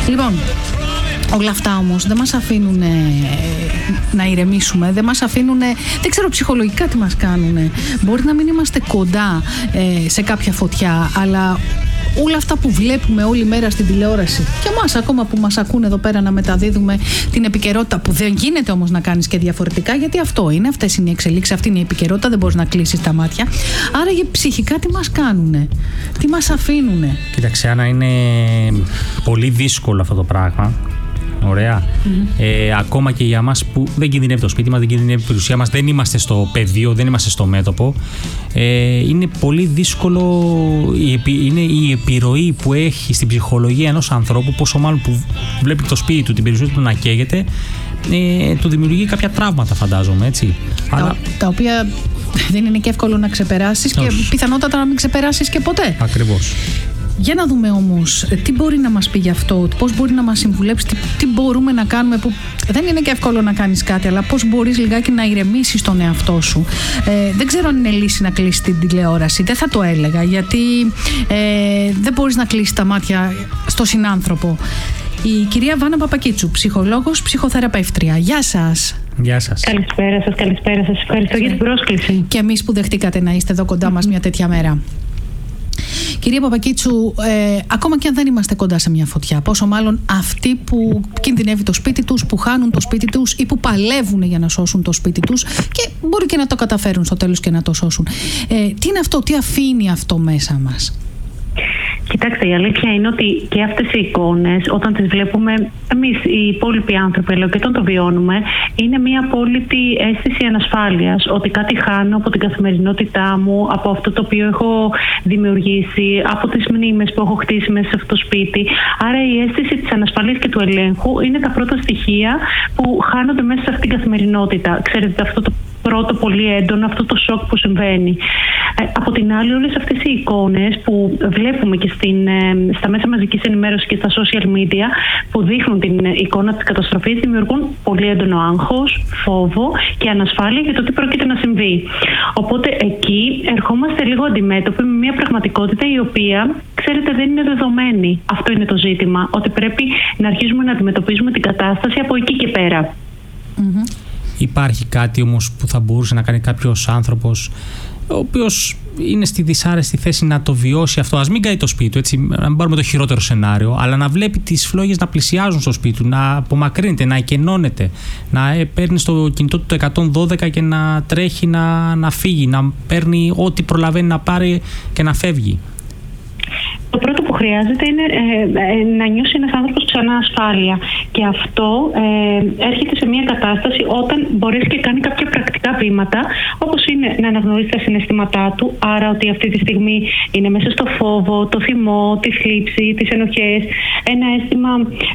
Λοιπόν, όλα αυτά όμως δεν μας αφήνουν να ηρεμήσουμε, δεν μας αφήνουν, δεν ξέρω ψυχολογικά τι μας κάνουν. Μπορεί να μην είμαστε κοντά σε κάποια φωτιά, αλλά όλα αυτά που βλέπουμε όλη μέρα στην τηλεόραση και εμάς ακόμα που μας ακούνε εδώ πέρα να μεταδίδουμε την επικαιρότητα, που δεν γίνεται όμως να κάνεις και διαφορετικά, γιατί αυτό είναι, αυτές είναι οι εξελίξεις, αυτή είναι η επικαιρότητα, δεν μπορείς να κλείσεις τα μάτια. Άρα ψυχικά τι μας κάνουνε, τι μας αφήνουνε. Κοίταξε, Άννα, είναι πολύ δύσκολο αυτό το πράγμα. Ωραία. Ακόμα και για εμάς που δεν κινδυνεύει το σπίτι μας, δεν κινδυνεύει η περιουσία μας, δεν είμαστε στο πεδίο, δεν είμαστε στο μέτωπο. Είναι πολύ δύσκολο είναι η επιρροή που έχει στην ψυχολογία ενός ανθρώπου, πόσο μάλλον που βλέπει το σπίτι του, την περιουσία του να καίγεται, του δημιουργεί κάποια τραύματα, φαντάζομαι, έτσι. Τα οποία δεν είναι και εύκολο να ξεπεράσεις και πιθανότατα να μην ξεπεράσεις και ποτέ. Ακριβώς. Για να δούμε όμως τι μπορεί να μας πει γι' αυτό, πώς μπορεί να μας συμβουλέψει, τι μπορούμε να κάνουμε, που δεν είναι και εύκολο να κάνεις κάτι, αλλά πώς μπορείς λιγάκι να ηρεμήσεις τον εαυτό σου. Δεν ξέρω αν είναι λύση να κλείσεις την τηλεόραση, δεν θα το έλεγα, γιατί δεν μπορείς να κλείσεις τα μάτια στο συνάνθρωπο. Η κυρία Βάνα Παπακίτσου, ψυχολόγος, ψυχοθεραπεύτρια. Γεια σας. Γεια σας. Καλησπέρα σας. Ευχαριστώ για την πρόσκληση. Και εμείς που δεχτήκατε να είστε εδώ κοντά μας μια τέτοια μέρα. Κυρία Παπακίτσου, ακόμα και αν δεν είμαστε κοντά σε μια φωτιά, πόσο μάλλον αυτοί που κινδυνεύει το σπίτι τους, που χάνουν το σπίτι τους ή που παλεύουν για να σώσουν το σπίτι τους και μπορεί και να το καταφέρουν στο τέλος και να το σώσουν. Τι είναι αυτό, τι αφήνει αυτό μέσα μας? Κοιτάξτε, η αλήθεια είναι ότι και αυτές οι εικόνες, όταν τις βλέπουμε εμείς οι υπόλοιποι άνθρωποι, αλλά και όταν το βιώνουμε, είναι μια απόλυτη αίσθηση ανασφάλειας. Ότι κάτι χάνω από την καθημερινότητά μου, από αυτό το οποίο έχω δημιουργήσει, από τις μνήμες που έχω χτίσει μέσα σε αυτό το σπίτι. Άρα η αίσθηση της ανασφαλείας και του ελέγχου είναι τα πρώτα στοιχεία που χάνονται μέσα σε αυτή την καθημερινότητα. Ξέρετε, αυτό το πρώτο πολύ έντονο, αυτό το σοκ που συμβαίνει. Από την άλλη, όλες αυτές οι εικόνες που βλέπουμε και στα μέσα μαζικής ενημέρωσης και στα social media, που δείχνουν την εικόνα της καταστροφής, δημιουργούν πολύ έντονο άγχος, φόβο και ανασφάλεια για το τι πρόκειται να συμβεί. Οπότε εκεί ερχόμαστε λίγο αντιμέτωποι με μια πραγματικότητα η οποία, ξέρετε, δεν είναι δεδομένη. Αυτό είναι το ζήτημα, ότι πρέπει να αρχίσουμε να αντιμετωπίζουμε την κατάσταση από εκεί και πέρα. Υπάρχει κάτι όμως που θα μπορούσε να κάνει κάποιος άνθρωπος ο οποίος είναι στη δυσάρεστη θέση να το βιώσει αυτό? Ας μην καεί το σπίτι του, έτσι, να μην πάρουμε το χειρότερο σενάριο, αλλά να βλέπει τις φλόγες να πλησιάζουν στο σπίτι του, να απομακρύνεται, να εκενώνεται, να παίρνει στο κινητό του το 112 και να τρέχει να φύγει, να παίρνει ό,τι προλαβαίνει να πάρει και να φεύγει. Το πρώτο που χρειάζεται είναι να νιώσει ένας άνθρωπος ξανά ασφάλεια. Και αυτό έρχεται σε μια κατάσταση όταν μπορέσει και κάνει κάποια πρακτικά βήματα, όπως είναι να αναγνωρίσει τα συναισθήματά του, άρα ότι αυτή τη στιγμή είναι μέσα στο φόβο, το θυμό, τη θλίψη, τις ενοχές, ένα αίσθημα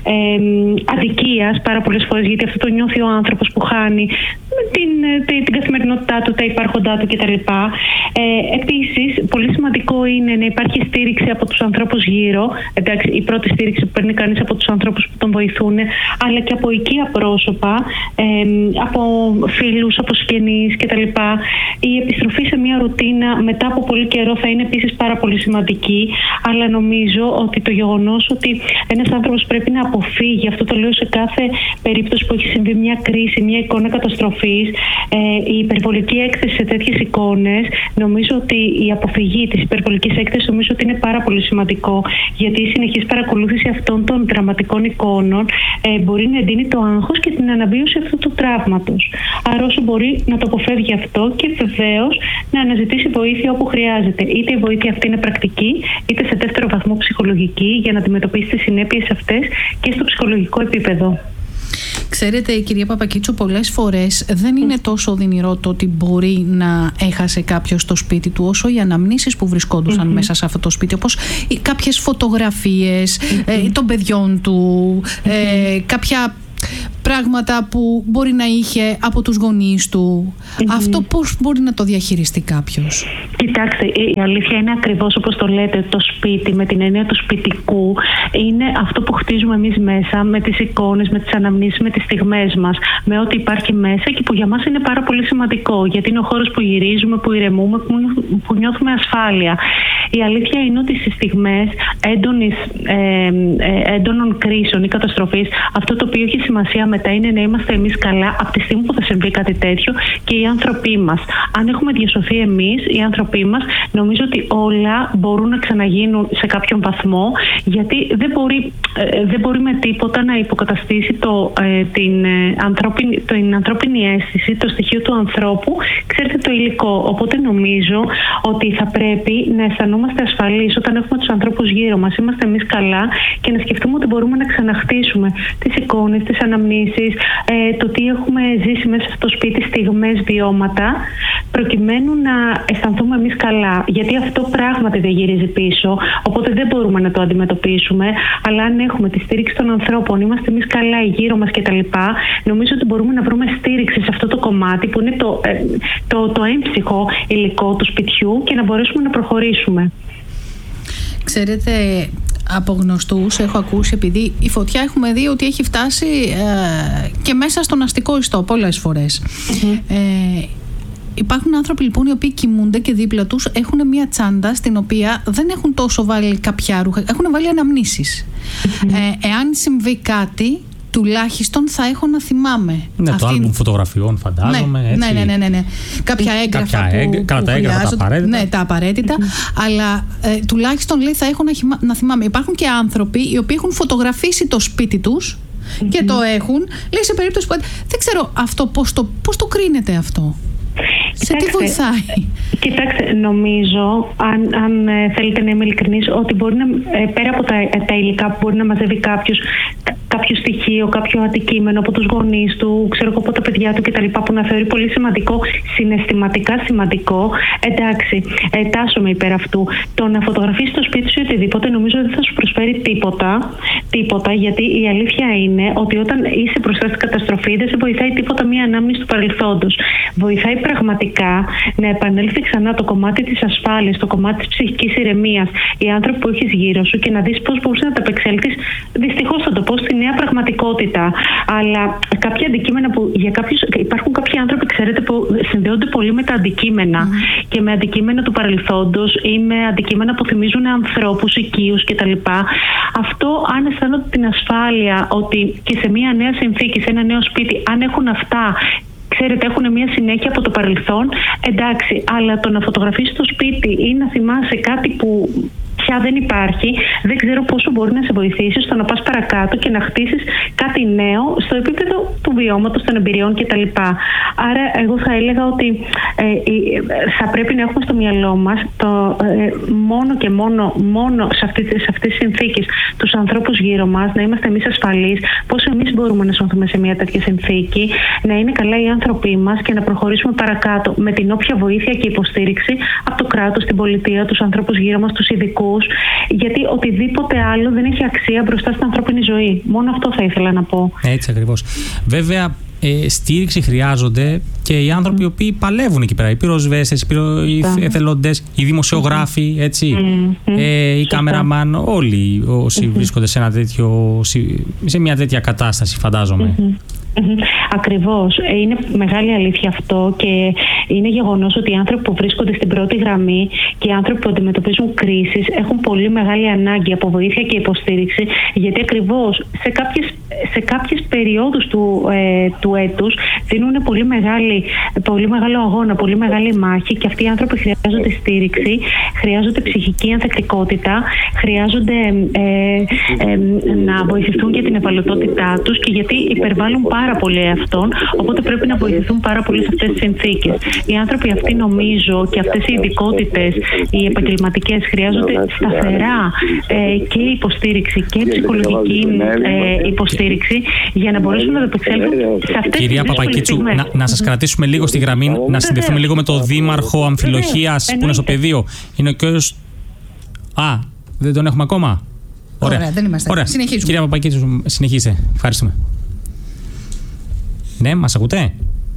αδικίας πάρα πολλές φορές, γιατί αυτό το νιώθει ο άνθρωπος που χάνει την καθημερινότητά του, τα υπάρχοντά του κτλ. Επίσης, πολύ σημαντικό είναι να υπάρχει στήριξη από τους ανθρώπους γύρω. Εντάξει, η πρώτη στήριξη που παίρνει κανείς από τους ανθρώπους που τον βοηθούν, αλλά και από οικεία πρόσωπα, από φίλους, από συγγενείς κτλ. Η επιστροφή σε μια ρουτίνα μετά από πολύ καιρό θα είναι επίσης πάρα πολύ σημαντική, αλλά νομίζω ότι το γεγονός ότι ένας άνθρωπος πρέπει να αποφύγει, αυτό το λέω σε κάθε περίπτωση που έχει συμβεί μια κρίση, μια εικόνα καταστροφής, η υπερβολική έκθεση σε τέτοιες εικόνες, νομίζω ότι η αποφυγή της υπερβολικής έκθεσης νομίζω ότι είναι πάρα πολύ σημαντικό, γιατί η συνεχής παρακολούθηση αυτών των δραματικών εικόνων μπορεί να εντείνει το άγχος και την αναβίωση αυτού του τραύματος. Άρα όσο μπορεί να το αποφεύγει αυτό και βεβαίως να αναζητήσει βοήθεια όπου χρειάζεται. Είτε η βοήθεια αυτή είναι πρακτική, είτε σε δεύτερο βαθμό ψυχολογική, για να αντιμετωπίσει τις συνέπειες αυτές και στο ψυχολογικό επίπεδο. Ξέρετε, κυρία Παπακίτσου, πολλές φορές δεν είναι τόσο οδυνηρό το ότι μπορεί να έχασε κάποιος το σπίτι του, όσο οι αναμνήσεις που βρισκόντουσαν μέσα σε αυτό το σπίτι, όπως κάποιες φωτογραφίες των παιδιών του, κάποια πράγματα που μπορεί να είχε από τους γονείς του. Αυτό πώς μπορεί να το διαχειριστεί κάποιος? Κοιτάξτε, η αλήθεια είναι ακριβώς όπως το λέτε, το σπίτι με την έννοια του σπιτικού είναι αυτό που χτίζουμε εμείς μέσα, με τις εικόνες, με τις αναμνήσεις, με τις στιγμές μας, με ό,τι υπάρχει μέσα και που για μας είναι πάρα πολύ σημαντικό, γιατί είναι ο χώρος που γυρίζουμε, που ηρεμούμε, που νιώθουμε ασφάλεια. Η αλήθεια είναι ότι στις στιγμές έντονων κρίσεων ή καταστροφής, αυτό το οποίο έχει σημασία μετά είναι να είμαστε εμείς καλά από τη στιγμή που θα συμβεί κάτι τέτοιο και οι άνθρωποι μας. Αν έχουμε διασωθεί εμείς, οι άνθρωποι μας, νομίζω ότι όλα μπορούν να ξαναγίνουν σε κάποιον βαθμό, γιατί δεν μπορεί με τίποτα να υποκαταστήσει την ανθρώπινη αίσθηση, το στοιχείο του ανθρώπου, ξέρετε, το υλικό. Οπότε νομίζω ότι θα πρέπει να αισθανόμαστε ασφαλείς όταν έχουμε τους ανθρώπους γύρω μας, είμαστε εμείς καλά και να σκεφτούμε ότι μπορούμε να ξαναχτίσουμε τις εικόνες, τις αναμνήσεις, το τι έχουμε ζήσει μέσα στο σπίτι, στιγμές, βιώματα, προκειμένου να αισθανθούμε εμείς καλά. Γιατί αυτό πράγματι δεν γυρίζει πίσω, οπότε δεν μπορούμε να το αντιμετωπίσουμε. Αλλά αν έχουμε τη στήριξη των ανθρώπων, είμαστε εμείς καλά, γύρω μας κτλ., νομίζω ότι μπορούμε να βρούμε στήριξη σε αυτό το κομμάτι που είναι το έμψυχο υλικό του σπιτιού και να μπορέσουμε να προχωρήσουμε. Ξέρετε, από γνωστούς έχω ακούσει, επειδή η φωτιά έχουμε δει ότι έχει φτάσει και μέσα στον αστικό ιστό πολλές φορές. Υπάρχουν άνθρωποι λοιπόν οι οποίοι κοιμούνται και δίπλα τους έχουν μια τσάντα στην οποία δεν έχουν τόσο βάλει κάποια ρούχα, έχουν βάλει αναμνήσεις. Εάν συμβεί κάτι, τουλάχιστον θα έχω να θυμάμαι. Ναι, το άλμπουμ φωτογραφιών φαντάζομαι. Ναι. Κάποια έγγραφα τα έγγραφα τα απαραίτητα. Ναι, τα απαραίτητα. Αλλά τουλάχιστον λέει θα έχω να θυμάμαι. Υπάρχουν και άνθρωποι οι οποίοι έχουν φωτογραφίσει το σπίτι τους και το έχουν. Λέει σε περίπτωση που. Δεν ξέρω αυτό πώς το κρίνεται αυτό. Σε τι βοηθάει? Κοιτάξτε, νομίζω, αν θέλετε να είμαι ειλικρινής, ότι μπορεί να, πέρα από τα υλικά που μπορεί να μαζεύει κάποιο στοιχείο, κάποιο αντικείμενο από τους γονείς του, ξέρω εγώ, από τα παιδιά του κτλ., που να θεωρεί πολύ σημαντικό, συναισθηματικά σημαντικό, εντάξει, τάσσομαι υπέρ αυτού. Το να φωτογραφίσεις το σπίτι σου ή οτιδήποτε, νομίζω δεν θα σου προσφέρει τίποτα, γιατί η αλήθεια είναι ότι όταν είσαι μπροστά στην καταστροφή, δεν σε βοηθάει τίποτα μία ανάμνηση του παρελθόντος. Βοηθάει πραγματικά να επανέλθει ξανά το κομμάτι της ασφάλειας, το κομμάτι της ψυχικής ηρεμίας, οι άνθρωποι που έχεις γύρω σου και να δεις πώς μπορείς να τα απεξέλθεις, δυστυχώς θα το πω, στη νέα πραγματικότητα. Αλλά κάποια αντικείμενα που για κάποιους, υπάρχουν κάποιοι άνθρωποι, ξέρετε, που συνδέονται πολύ με τα αντικείμενα και με αντικείμενα του παρελθόντος ή με αντικείμενα που θυμίζουν ανθρώπους, οικείους κτλ. Αυτό, αν αισθάνονται την ασφάλεια ότι και σε μια νέα συνθήκη, σε ένα νέο σπίτι, αν έχουν αυτά, ξέρετε, έχουν μια συνέχεια από το παρελθόν, εντάξει, αλλά το να φωτογραφίσεις το σπίτι ή να θυμάσαι κάτι που πια δεν υπάρχει, δεν ξέρω πόσο μπορεί να σε βοηθήσει στο να πας παρακάτω και να χτίσεις κάτι νέο στο επίπεδο του βιώματος, των εμπειριών κτλ. Άρα εγώ θα έλεγα ότι θα πρέπει να έχουμε στο μυαλό μας μόνο και μόνο σε αυτές τις συνθήκες τους ανθρώπους γύρω μας, να είμαστε εμείς ασφαλείς, πώς εμείς μπορούμε να σωθούμε σε μια τέτοια συνθήκη, να είναι καλά οι άνθρωποι μας και να προχωρήσουμε παρακάτω με την όποια βοήθεια και υποστήριξη από το κράτος, την πολιτεία, τους ανθρώπους γύρω μας, τους ειδικούς. Γιατί οτιδήποτε άλλο δεν έχει αξία μπροστά στην ανθρώπινη ζωή. Μόνο αυτό θα ήθελα να πω. Έτσι ακριβώς. Βέβαια, στήριξη χρειάζονται και οι άνθρωποι οι οποίοι παλεύουν εκεί πέρα. Οι πυροσβέστες, οι εθελοντές, οι δημοσιογράφοι, έτσι, οι κάμεραμαν, όλοι όσοι βρίσκονται σε μια τέτοια κατάσταση, φαντάζομαι. Ακριβώς. Είναι μεγάλη αλήθεια αυτό και είναι γεγονός ότι οι άνθρωποι που βρίσκονται στην πρώτη γραμμή και οι άνθρωποι που αντιμετωπίζουν κρίσεις έχουν πολύ μεγάλη ανάγκη από βοήθεια και υποστήριξη, γιατί ακριβώς σε κάποιες περιόδους του έτους δίνουν πολύ μεγάλο αγώνα, πολύ μεγάλη μάχη και αυτοί οι άνθρωποι χρειάζονται στήριξη, χρειάζονται ψυχική ανθεκτικότητα, χρειάζονται να βοηθηθούν για την ευαλωτότητά τους και γιατί υπερβάλλουν πάρα πολύ αυτόν, οπότε πρέπει να βοηθηθούν πάρα πολύ σε αυτές τις συνθήκες. Οι άνθρωποι αυτοί, νομίζω, και αυτές οι ειδικότητες, οι επαγγελματικές, χρειάζονται σταθερά και υποστήριξη και ψυχολογική υποστήριξη για να μπορέσουν να επεξέλθουν σε αυτές τις Κυρία Παπακίτσου, να σας κρατήσουμε λίγο στη γραμμή, να συνδεθούμε λίγο με τον Δήμαρχο Αμφιλοχίας που είναι στο πεδίο. Είναι ο κύριος. Δεν τον έχουμε ακόμα. Ωραία, δεν είμαστε. Ωραία. Συνεχίζουμε. Κυρία Παπακίτσου, συνεχίστε. Ευχαριστούμε. Ναι, μας ακούτε?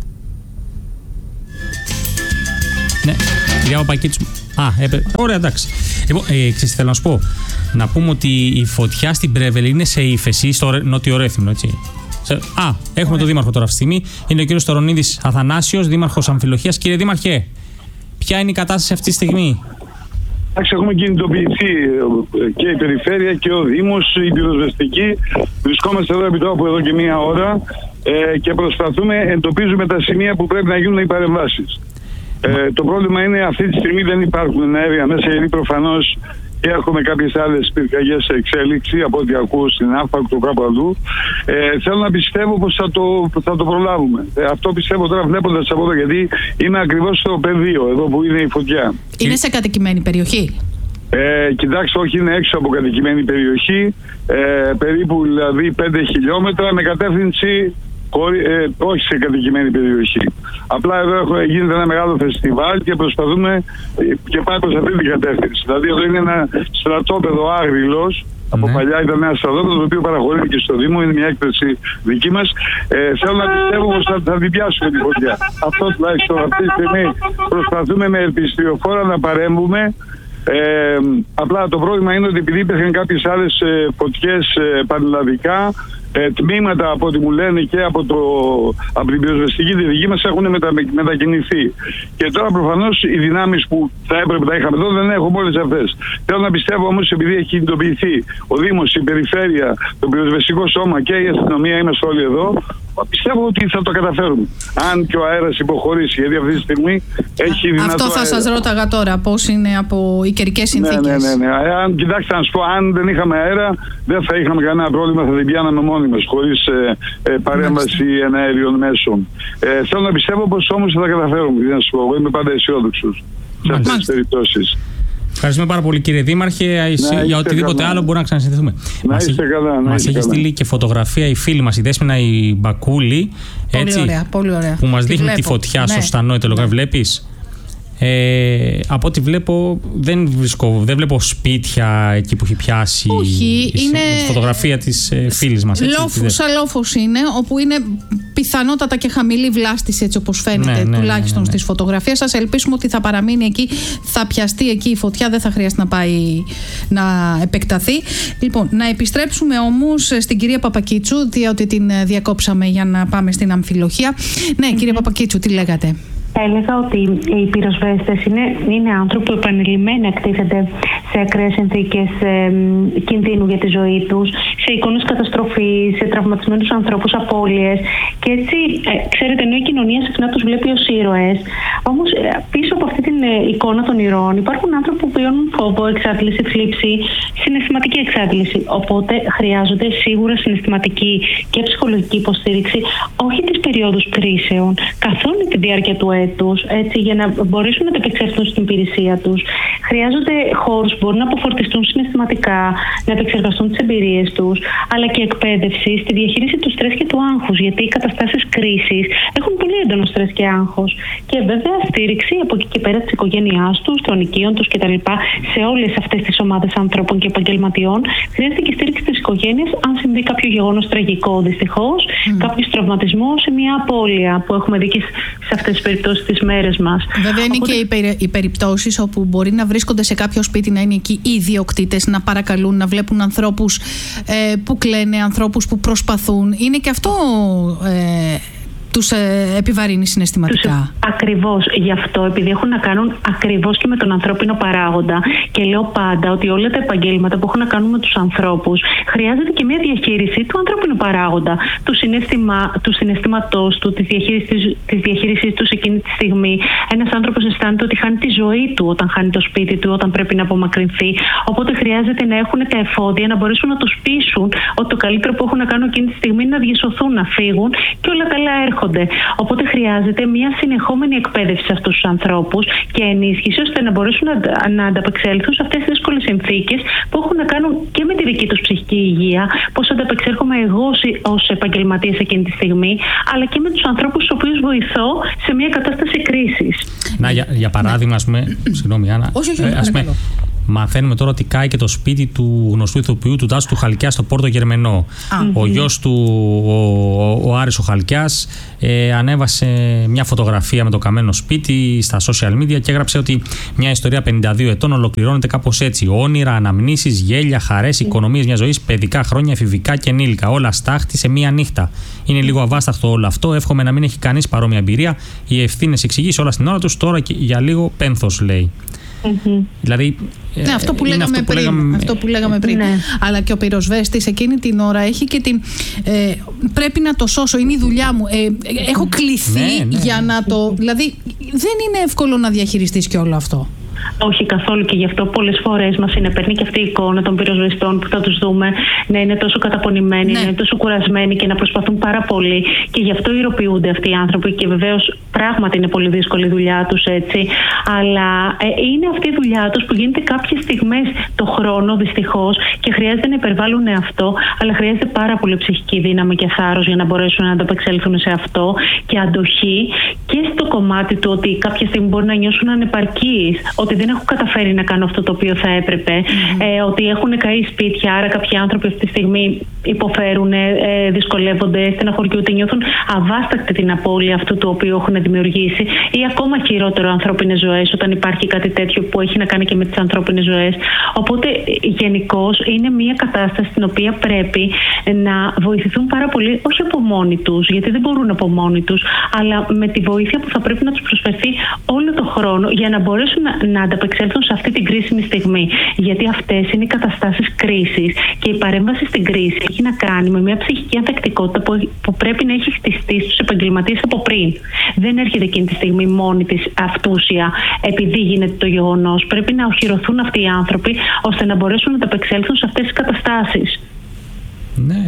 Ναι, κυρία Παπακίτσου. Ωραία, εντάξει. Λοιπόν, ξέρετε, θέλω να σου πω. Να πούμε ότι η φωτιά στην Πρέβελη είναι σε ύφεση, στο Νότιο Ρέθυμνο, έτσι. Έχουμε τον Δήμαρχο τώρα αυτή τη στιγμή. Είναι ο κύριος Τωρονίδης Αθανάσιος, Δήμαρχος Αμφιλοχίας. Κύριε Δήμαρχε, ποια είναι η κατάσταση αυτή τη στιγμή? Έχουμε κινητοποιηθεί και η Περιφέρεια και ο Δήμος, η πυροσβεστική. Βρισκόμαστε εδώ επί τόπου εδώ και μία ώρα και εντοπίζουμε τα σημεία που πρέπει να γίνουν οι παρεμβάσεις. Το πρόβλημα είναι αυτή τη στιγμή δεν υπάρχουν αέρια μέσα, γιατί προφανώς έχουμε κάποιες άλλες πυρκαγιές σε εξέλιξη από ό,τι ακούω στην Άφακτο κάπου αλλού. Θέλω να πιστεύω πως θα το προλάβουμε. Αυτό πιστεύω τώρα βλέποντας από εδώ, γιατί είμαι ακριβώς στο πεδίο, εδώ που είναι η φωτιά. Είναι σε κατοικημένη περιοχή? Κοιτάξτε, όχι, είναι έξω από κατοικημένη περιοχή, περίπου δηλαδή 5 χιλιόμετρα με κατεύθυνση όχι σε κατοικημένη περιοχή. Απλά εδώ γίνεται ένα μεγάλο φεστιβάλ και προσπαθούμε και πάει προς αυτή την κατεύθυνση. Δηλαδή εδώ είναι ένα στρατόπεδο άγριλος. Από παλιά ήταν ένα στρατόπεδο το οποίο παραχωρήθηκε στο Δήμο, είναι μια έκθεση δική μας. Θέλω να πιστεύω πως θα την πιάσουμε τη φωτιά. Αυτό τουλάχιστον αυτή τη στιγμή προσπαθούμε με ελπιστριοφόρα να παρέμβουμε. Απλά το πρόβλημα είναι ότι επειδή υπήρχαν κάποιες άλλες φωτιές πανελλαδικά, τμήματα από ό,τι μου λένε και από την πυροσβεστική τη δική μας έχουν μετακινηθεί. Και τώρα προφανώς οι δυνάμεις που θα έπρεπε να είχαμε εδώ δεν έχουμε όλες αυτές. Θέλω να πιστεύω όμως, επειδή έχει κινητοποιηθεί ο Δήμος, η Περιφέρεια, το πυροσβεστικό σώμα και η αστυνομία, είμαστε όλοι εδώ, πιστεύω ότι θα το καταφέρουμε. Αν και ο αέρας υποχωρήσει, γιατί αυτή τη στιγμή έχει δυνατό. Αυτό θα σας ρώταγα τώρα, πώς είναι από οι καιρικές συνθήκες. Ναι. Κοιτάξτε, να σου πω, αν δεν είχαμε αέρα, δεν θα είχαμε κανένα πρόβλημα, θα την πιάναμε μόνοι μας, χωρίς παρέμβαση εναέριων μέσων. Θέλω να πιστεύω πως όμως θα τα καταφέρουμε. Να σου πω, εγώ είμαι πάντα αισιόδοξος σε αυτές τις περιπτώσεις. Ευχαριστούμε πάρα πολύ, κύριε Δήμαρχε. Για οτιδήποτε άλλο μπορεί να ξανασυνδεθούμε. Μας έχει στείλει και φωτογραφία η φίλη μας, η Δέσποινα η Μπακούλη. Πολύ ωραία. Που μας δείχνει τη φωτιά στο Στανό Ετωλογά. Βλέπεις. Από ό,τι βλέπω, δεν βλέπω σπίτια εκεί που έχει πιάσει. Όχι, είναι φωτογραφία της φίλης μας. Σαν λόφος είναι, όπου είναι πιθανότατα και χαμηλή βλάστηση, έτσι όπως φαίνεται, τουλάχιστον στις φωτογραφίες. Σας ελπίσουμε ότι θα παραμείνει εκεί, θα πιαστεί εκεί η φωτιά, δεν θα χρειαστεί να πάει να επεκταθεί. Λοιπόν, να επιστρέψουμε όμως στην κυρία Παπακίτσου, διότι την διακόψαμε για να πάμε στην Αμφιλοχία. Ναι, κύριε Παπακίτσου, τι λέγατε? Έλεγα ότι οι πυροσβέστες είναι άνθρωποι που επανειλημμένα εκτίθενται σε ακραίες συνθήκες κινδύνου για τη ζωή τους, σε εικόνες καταστροφής, σε τραυματισμένους ανθρώπους, απώλειες. Και έτσι, ξέρετε, ενώ η κοινωνία συχνά τους βλέπει ως ήρωες, όμως πίσω από αυτή την εικόνα των ηρώων υπάρχουν άνθρωποι που βιώνουν φόβο, εξάντληση, θλίψη, συναισθηματική εξάντληση. Οπότε χρειάζονται σίγουρα συναισθηματική και ψυχολογική υποστήριξη, όχι τις περιόδους κρίσεων, καθ' όλη τη διάρκεια του έτους, έτσι, για να μπορέσουν να επεξεργαστούν στην υπηρεσία τους. Χρειάζονται χώρους που μπορούν να αποφορτιστούν συναισθηματικά, να επεξεργαστούν τις εμπειρίες τους, αλλά και εκπαίδευση στη διαχείριση του στρες και του άγχους, γιατί οι καταστάσεις κρίσης έχουν πολύ έντονο στρες και άγχος. Και βέβαια στήριξη από εκεί και πέρα της οικογένειάς τους, των οικείων τους κτλ. Σε όλες αυτές τις ομάδες ανθρώπων και επαγγελματιών χρειάζεται και στήριξη της οικογένειας αν συμβεί κάποιο γεγονός τραγικό, δυστυχώς, κάποιος τραυματισμός ή μια απώλεια που έχουμε δει και σε αυτές τις περιπτώσεις τις μέρες μας. Βέβαια είναι και οι περιπτώσεις όπου μπορεί να βρίσκονται σε κάποιο σπίτι, να είναι εκεί οι ιδιοκτήτες, να παρακαλούν, να βλέπουν ανθρώπους που κλαίνε, ανθρώπους που προσπαθούν. Είναι και αυτό τους επιβαρύνει συναισθηματικά. Ακριβώς γι' αυτό, επειδή έχουν να κάνουν ακριβώς και με τον ανθρώπινο παράγοντα. Και λέω πάντα ότι όλα τα επαγγέλματα που έχουν να κάνουν με τους ανθρώπους χρειάζεται και μια διαχείριση του ανθρώπινου παράγοντα, του συναισθήματός του, της διαχείρισης του εκείνη τη στιγμή. Ένας άνθρωπος αισθάνεται ότι χάνει τη ζωή του όταν χάνει το σπίτι του, όταν πρέπει να απομακρυνθεί. Οπότε χρειάζεται να έχουν τα εφόδια, να μπορέσουν να τους πείσουν ότι το καλύτερο που έχουν να κάνουν εκείνη τη στιγμή είναι να διασωθούν, να φύγουν και όλα καλά έρχονται. Οπότε χρειάζεται μια συνεχόμενη εκπαίδευση σε αυτούς τους ανθρώπους και ενίσχυση ώστε να μπορέσουν να ανταπεξέλθουν σε αυτές τις δύσκολες συνθήκες που έχουν να κάνουν και με τη δική τους ψυχική υγεία, πώς ανταπεξέρχομαι εγώ ως επαγγελματίας εκείνη τη στιγμή, αλλά και με τους ανθρώπους τους οποίους βοηθώ σε μια κατάσταση κρίσης. Να, για παράδειγμα, ας πούμε. Συγγνώμη, Άννα. Όχι, Μαθαίνουμε τώρα ότι κάει και το σπίτι του γνωστού ηθοποιού του Τάσου του Χαλκιά στο Πόρτο Γερμενό. Ο γιος του, ο Άρης ο Χαλκιάς, ανέβασε μια φωτογραφία με το καμένο σπίτι στα social media και έγραψε ότι μια ιστορία 52 ετών ολοκληρώνεται κάπως έτσι. Όνειρα, αναμνήσεις, γέλια, χαρές, οικονομίες μια ζωής, παιδικά χρόνια, εφηβικά και ενήλικα. Όλα στάχτη σε μία νύχτα. Είναι λίγο αβάσταχτο όλο αυτό. Εύχομαι να μην έχει κανείς παρόμοια εμπειρία. Οι ευθύνες εξηγήσει όλα στην ώρα τους. Τώρα και για λίγο πένθος, λέει. Δηλαδή, αυτό που λέγαμε πριν. Ναι. Αλλά και ο πυροσβέστης εκείνη την ώρα έχει και την. Πρέπει να το σώσω, είναι η δουλειά μου. Έχω κληθεί για να το. Δηλαδή, δεν είναι εύκολο να διαχειριστείς και όλο αυτό. Όχι καθόλου, και γι' αυτό πολλές φορές μας παίρνει και αυτή η εικόνα των πυροσβεστών που θα τους δούμε να είναι τόσο καταπονημένοι, να είναι τόσο κουρασμένοι και να προσπαθούν πάρα πολύ. Και γι' αυτό ηρωποιούνται αυτοί οι άνθρωποι. Και βεβαίως πράγματι είναι πολύ δύσκολη η δουλειά τους, έτσι. Αλλά είναι αυτή η δουλειά τους που γίνεται κάποιες στιγμές το χρόνο, δυστυχώς, και χρειάζεται να υπερβάλλουν αυτό. Αλλά χρειάζεται πάρα πολύ ψυχική δύναμη και θάρρος για να μπορέσουν να ανταπεξέλθουν σε αυτό, και αντοχή και στο κομμάτι του ότι κάποια στιγμή μπορεί να νιώσουν ανεπαρκείς, ότι δεν έχουν καταφέρει να κάνουν αυτό το οποίο θα έπρεπε, ότι έχουν καεί σπίτια, άρα κάποιοι άνθρωποι αυτή τη στιγμή υποφέρουν, δυσκολεύονται, στεναχωριούνται, νιώθουν αβάστακτη την απώλεια αυτού του οποίου έχουν δημιουργήσει, ή ακόμα χειρότερο ανθρώπινες ζωές, όταν υπάρχει κάτι τέτοιο που έχει να κάνει και με τις ανθρώπινες ζωές. Οπότε γενικώς είναι μια κατάσταση στην οποία πρέπει να βοηθηθούν πάρα πολύ, όχι από μόνοι τους, γιατί δεν μπορούν από μόνοι τους, αλλά με τη βοήθεια που θα πρέπει να τους προσφερθεί όλο το χρόνο για να μπορέσουν να ανταπεξέλθουν σε αυτή την κρίσιμη στιγμή. Γιατί αυτές είναι οι καταστάσεις κρίσης, και η παρέμβαση στην κρίση έχει να κάνει με μια ψυχική ανθεκτικότητα που πρέπει να έχει χτιστεί στους επαγγελματίες από πριν. Δεν έρχεται εκείνη τη στιγμή μόνη της αυτούσια επειδή γίνεται το γεγονός. Πρέπει να οχυρωθούν αυτοί οι άνθρωποι ώστε να μπορέσουν να ανταπεξέλθουν σε αυτές τις καταστάσεις. Ναι.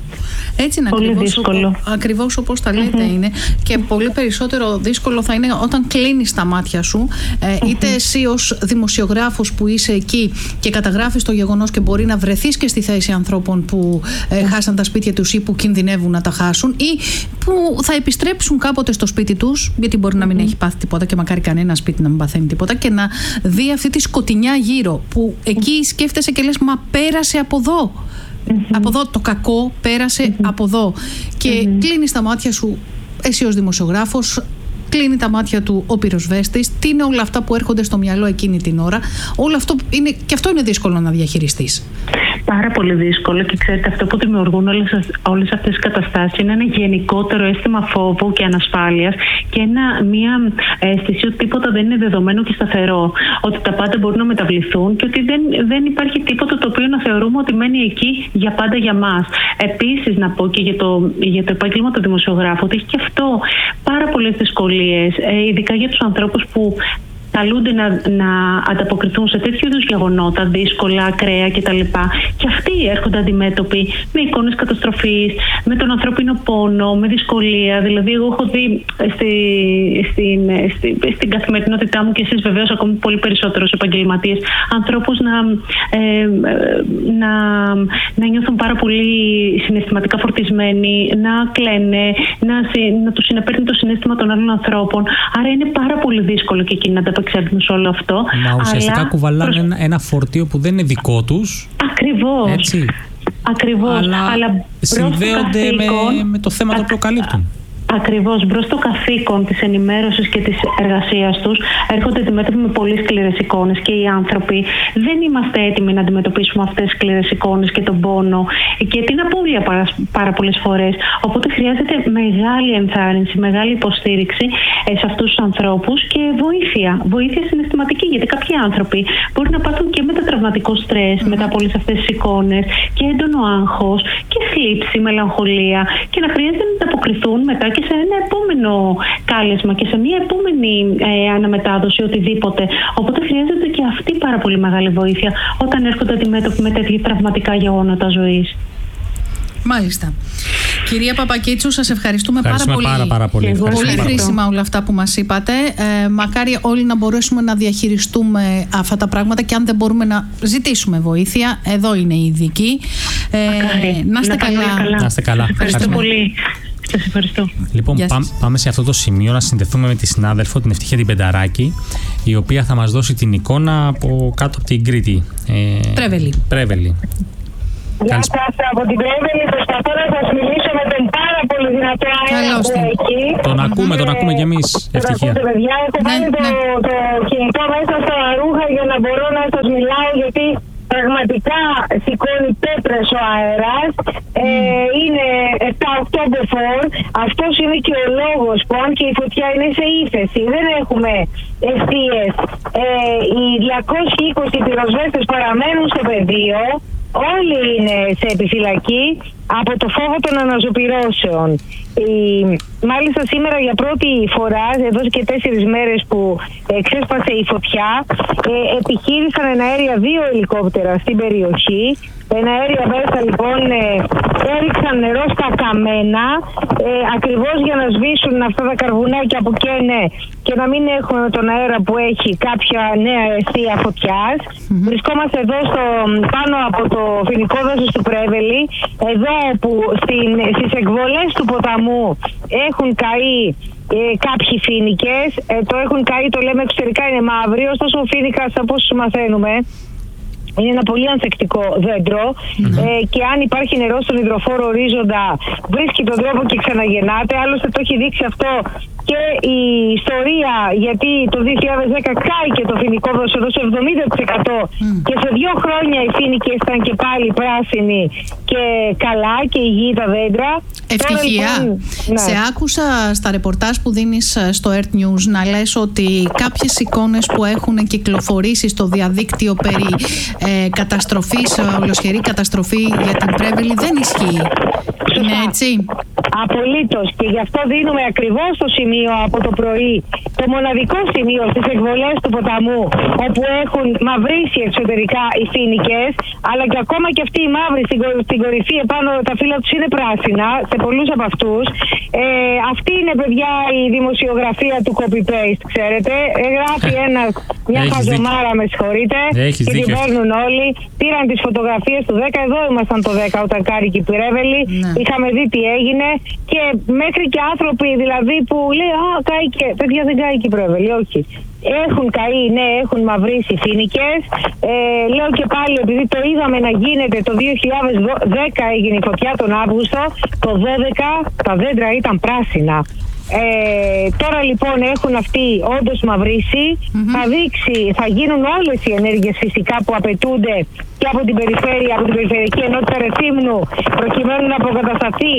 Έτσι είναι, ακριβώς όπως τα λέτε είναι, και πολύ περισσότερο δύσκολο θα είναι όταν κλείνεις τα μάτια σου, είτε εσύ ως δημοσιογράφος που είσαι εκεί και καταγράφεις το γεγονός και μπορεί να βρεθείς και στη θέση ανθρώπων που χάσαν τα σπίτια τους ή που κινδυνεύουν να τα χάσουν ή που θα επιστρέψουν κάποτε στο σπίτι τους, γιατί μπορεί να μην έχει πάθει τίποτα και μακάρι κανένα σπίτι να μην παθαίνει τίποτα, και να δει αυτή τη σκοτεινιά γύρω που εκεί σκέφτεσαι και λες μα πέρασε από εδώ. Από εδώ το κακό πέρασε από εδώ, και κλείνεις τα μάτια σου εσύ ως δημοσιογράφος, κλείνει τα μάτια του ο πυροσβέστης. Τι είναι όλα αυτά που έρχονται στο μυαλό εκείνη την ώρα? Όλο αυτό είναι, και αυτό είναι δύσκολο να διαχειριστείς. Πάρα πολύ δύσκολο, και ξέρετε, αυτό που δημιουργούν όλες αυτές τις καταστάσεις είναι ένα γενικότερο αίσθημα φόβου και ανασφάλειας και μια αίσθηση ότι τίποτα δεν είναι δεδομένο και σταθερό. Ότι τα πάντα μπορούν να μεταβληθούν και ότι δεν υπάρχει τίποτα το οποίο να θεωρούμε ότι μένει εκεί για πάντα για μας. Επίσης, να πω και για το επάγγελμα του δημοσιογράφου ότι έχει και αυτό πάρα πολλές δυσκολίες, ειδικά για τους ανθρώπους που καλούνται να ανταποκριθούν σε τέτοιου είδους γεγονότα, δύσκολα, ακραία κτλ. Και αυτοί έρχονται αντιμέτωποι με εικόνες καταστροφής, με τον ανθρώπινο πόνο, με δυσκολία. Δηλαδή, εγώ έχω δει στην καθημερινότητά μου, και εσείς βεβαίως ακόμη πολύ περισσότερους επαγγελματίες, ανθρώπους να νιώθουν πάρα πολύ συναισθηματικά φορτισμένοι, να κλαίνε, να τους συνεπέρνει το συναίσθημα των άλλων ανθρώπων. Άρα είναι πάρα πολύ δύσκολο και εκείνοι να ανταπεξέλθουν σε όλο αυτό. Μα ουσιαστικά κουβαλάνε ένα φορτίο που δεν είναι δικό τους. Ακριβώς. Έτσι. Ακριβώς. Αλλά συνδέονται με το θέμα το οποίο καλύπτουν. Ακριβώς, μπρος στο καθήκον της ενημέρωσης και της εργασίας τους έρχονται αντιμέτωποι με πολύ σκληρές εικόνες, και οι άνθρωποι δεν είμαστε έτοιμοι να αντιμετωπίσουμε αυτές τις σκληρές εικόνες και τον πόνο και την απώλεια πάρα πολλές φορές. Οπότε χρειάζεται μεγάλη ενθάρρυνση, μεγάλη υποστήριξη σε αυτούς τους ανθρώπους και βοήθεια συναισθηματική, γιατί κάποιοι άνθρωποι μπορεί να πάθουν και μετατραυματικό στρες μετά από όλες αυτές τις εικόνες και έντονο άγχος και θλίψη, μελαγχολία, και να χρειάζεται να ανταποκριθούν μετά και σε ένα επόμενο κάλεσμα και σε μια επόμενη αναμετάδοση, οτιδήποτε. Οπότε χρειάζεται και αυτή πάρα πολύ μεγάλη βοήθεια όταν έρχονται αντιμέτωποι με τέτοια τραυματικά γεγονότα ζωής. Μάλιστα. Κυρία Παπακίτσου, σας ευχαριστούμε πάρα πολύ. Πολύ χρήσιμα όλα αυτά που μας είπατε. Μακάρι όλοι να μπορέσουμε να διαχειριστούμε αυτά τα πράγματα, και αν δεν μπορούμε να ζητήσουμε βοήθεια, εδώ είναι οι ειδικοί. Να είστε καλά. Να είστε καλά. Ευχαριστώ πολύ. Σας ευχαριστώ. Λοιπόν, πάμε σε αυτό το σημείο να συνδεθούμε με τη συνάδελφο, την Ευτυχία την Πενταράκη, η οποία θα μας δώσει την εικόνα από κάτω από την Κρήτη. Πρέβελη. Γεια σας, από την Πρέβελη προσπαθώ να σας μιλήσω με τον πάρα πολύ δυνατό αέρα που εκεί. Τον ακούμε κι εμείς, Ευτυχία. Παιδιά, έχω βάλει το κινητό μέσα στα ρούχα για να μπορώ να σας μιλάω, γιατί πραγματικά σηκώνει πέτρες ο αέρας. Είναι 7-8 μποφόρ. Αυτός είναι και ο λόγος που, αν και η φωτιά είναι σε ύφεση, δεν έχουμε εστίες. Οι 220 πυροσβέστες παραμένουν στο πεδίο. Όλοι είναι σε επιφυλακή από το φόβο των αναζωπυρώσεων. Μάλιστα σήμερα για πρώτη φορά, εδώ και 4 μέρες που ξέσπασε η φωτιά, επιχείρησαν εναέρια 2 ελικόπτερα στην περιοχή. Εναέρια μέσα λοιπόν έριξαν νερό στα καμένα, ακριβώς για να σβήσουν αυτά τα καρβουνάκια που καίνε και να μην έχουμε τον αέρα που έχει κάποια νέα αιστεία φωτιάς. Βρισκόμαστε εδώ πάνω από το φοινικό δάσος του Πρέβελη, εδώ που στις εκβολές του ποταμού έχουν καεί κάποιοι φοίνικες. Το έχουν καεί, το λέμε εξωτερικά, είναι μαύροι, ωστόσο ο φοίνικας, από όσους μαθαίνουμε, είναι ένα πολύ ανθεκτικό δέντρο και αν υπάρχει νερό στον υδροφόρο ορίζοντα βρίσκει τον τρόπο και ξαναγεννάται. Άλλωστε το έχει δείξει αυτό και η ιστορία, γιατί το 2010 κάηκε το φοινικό δάσος εδώ σε 70% και σε 2 χρόνια οι φοίνικες ήταν και πάλι πράσινοι και καλά και υγιή τα δέντρα. Ευτυχία. Λοιπόν, σε άκουσα στα ρεπορτάζ που δίνεις στο Earth News να λες ότι κάποιες εικόνες που έχουν κυκλοφορήσει στο διαδίκτυο περί καταστροφής, ολοσχερή καταστροφή για την Πρέβελη δεν ισχύει. Είναι έτσι? Απολύτως, και γι' αυτό δίνουμε ακριβώς το σημείο από το πρωί, το μοναδικό σημείο στις εκβολές του ποταμού, όπου έχουν μαυρίσει εξωτερικά οι φοίνικες, αλλά και ακόμα και αυτοί οι μαύροι στην κορυφή επάνω τα φύλλα τους είναι πράσινα, σε πολλούς από αυτούς. Αυτή είναι, παιδιά, η δημοσιογραφία του copy-paste, ξέρετε. Γράφει μια χαζομάρα, με συγχωρείτε, και την παίρνουν όλοι. Πήραν τις φωτογραφίες του 10, εδώ ήμασταν το 10 όταν κάρηκε η Πρέβελη. Είχαμε δει τι έγινε και μέχρι και άνθρωποι δηλαδή που λέει κάηκε, παιδιά, δεν κάηκε η Πρέβελη, όχι. Έχουν καεί, ναι, έχουν μαυρίσει φοίνικες. Λέω και πάλι, επειδή το είδαμε να γίνεται το 2010, έγινε η φωτιά τον Αύγουστο, το 2012 τα δέντρα ήταν πράσινα. Τώρα λοιπόν έχουν αυτοί όντως μαυρίσει. Θα γίνουν όλες οι ενέργειες φυσικά που απαιτούνται και από την περιφέρεια, από την περιφερειακή ενότητα Ρεθύμνου, προκειμένου να αποκατασταθεί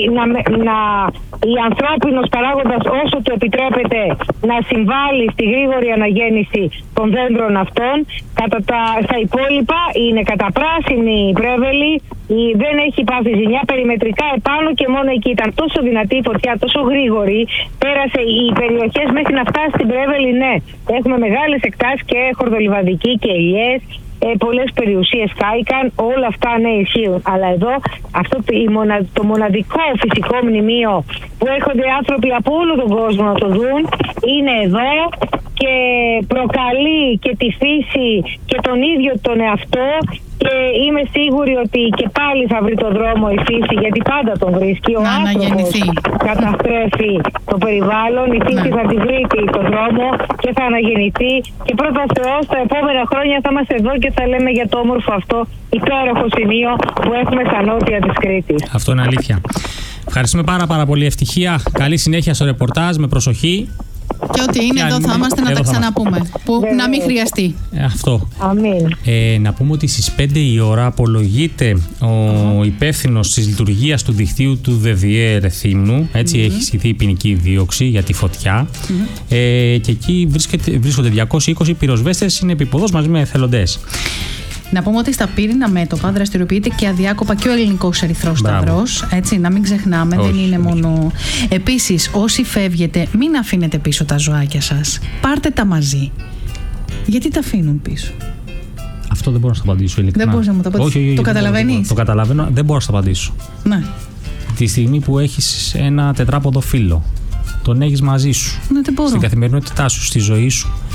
η ανθρώπινος παράγοντας όσο του επιτρέπεται να συμβάλλει στη γρήγορη αναγέννηση των δέντρων αυτών. Στα υπόλοιπα είναι καταπράσινη η Πρέβελη, δεν έχει πάθει ζημιά, περιμετρικά επάνω και μόνο εκεί ήταν τόσο δυνατή η φωτιά, τόσο γρήγορη, πέρασε οι περιοχές μέχρι να φτάσει στην Πρέβελη. Ναι, έχουμε μεγάλες εκτάσεις και χορδολιβαδική και ηλιές. Πολλές περιουσίες κάηκαν, όλα αυτά ναι ισχύουν. Αλλά εδώ αυτό το μοναδικό φυσικό μνημείο που έρχονται άνθρωποι από όλο τον κόσμο να το δουν είναι εδώ και προκαλεί και τη φύση και τον ίδιο τον εαυτό, και είμαι σίγουρη ότι και πάλι θα βρει τον δρόμο η φύση, γιατί πάντα τον βρίσκει. Ο άνθρωπος καταστρέφει το περιβάλλον, η φύση θα τη βρει τον δρόμο και θα αναγεννηθεί, και πρώτα Θεός τα επόμενα χρόνια θα είμαστε εδώ και θα λέμε για το όμορφο αυτό υπέροχο σημείο που έχουμε στα νότια της Κρήτης. Αυτό είναι αλήθεια. Ευχαριστούμε πάρα πολύ, Ευτυχία. Καλή συνέχεια στο ρεπορτάζ, με προσοχή. Και ό,τι είναι εδώ θα είμαστε να τα ξαναπούμε. Να μην χρειαστεί. Αυτό. Αμήν. Να πούμε ότι στις 5 η ώρα απολογείται ο υπεύθυνος της λειτουργίας του δικτύου του ΔΔΕ Ρεθύμνου. Έτσι έχει ισχυθεί η ποινική δίωξη για τη φωτιά. Και εκεί βρίσκονται 220 πυροσβέστες, είναι επίποδος μαζί με εθελοντές. Να πούμε ότι στα πύρινα μέτωπα δραστηριοποιείται και αδιάκοπα και ο Ελληνικός Ερυθρός Σταυρός. Έτσι, να μην ξεχνάμε, δεν είναι μόνο. Επίσης, όσοι φεύγετε, μην αφήνετε πίσω τα ζωάκια σας. Πάρτε τα μαζί. Γιατί τα αφήνουν πίσω? Αυτό δεν μπορώ να σου απαντήσω ειλικρινά. Δεν μπορείς να μου το απαντήσεις. Το καταλαβαίνεις? Το καταλαβαίνω, δεν μπορώ να σου απαντήσω. Ναι. Τη στιγμή που έχεις ένα τετράποδο φύλλο, τον έχεις μαζί σου. Ναι, δεν μπορώ. Στην καθημερινότητά σου, στη ζωή σου.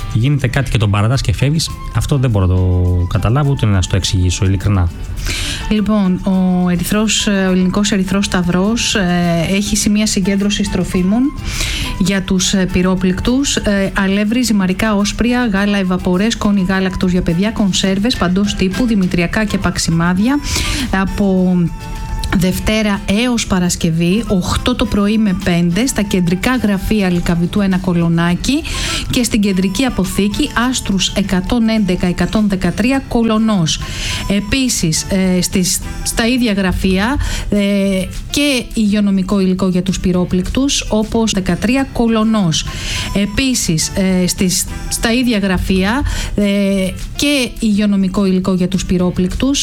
γίνεται κάτι και τον παρατάς και φεύγεις, αυτό δεν μπορώ να το καταλάβω ούτε να το εξηγήσω ειλικρινά. Λοιπόν, ο Ελληνικός Ερυθρός Σταυρός έχει σημεία συγκέντρωσης τροφίμων για τους πυρόπληκτους, αλεύρι, ζυμαρικά όσπρια, γάλα ευαπορές, κόνη γάλακτος για παιδιά, κονσέρβες παντός τύπου, δημητριακά και παξιμάδια από Δευτέρα έως Παρασκευή 8 το πρωί με 5 στα κεντρικά γραφεία Λυκαβητού 1 Κολονάκι και στην κεντρική αποθήκη Άστρους 111-113 Κολονός. Επίσης στα ίδια γραφεία και υγειονομικό υλικό για τους πυρόπληκτους όπως 13 Κολονός. Επίσης στα ίδια γραφεία και υγειονομικό υλικό για τους πυρόπληκτους